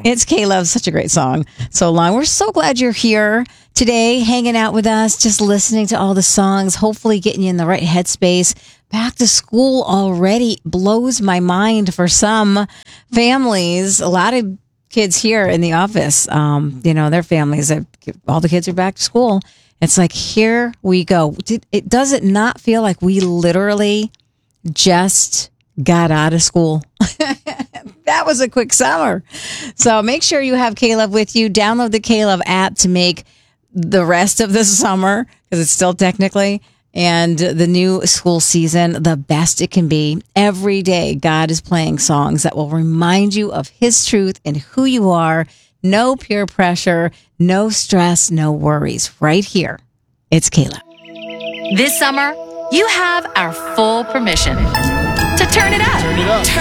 It's K-Love, such a great song. So long. We're so glad you're here today, hanging out with us, just listening to all the songs, hopefully getting you in the right headspace. Back to school already blows my mind for some families. A lot of kids here in the office, their families, all the kids are back to school. It's like, here we go. Does it not feel like we literally just got out of school? That was a quick summer. So make sure you have K-Love with you. Download the K-Love app to make the rest of the summer, because it's still technically, and the new school season the best it can be. Every day, God is playing songs that will remind you of His truth and who you are. No peer pressure, no stress, no worries. Right here, it's K-Love. This summer, you have our full permission to turn it up.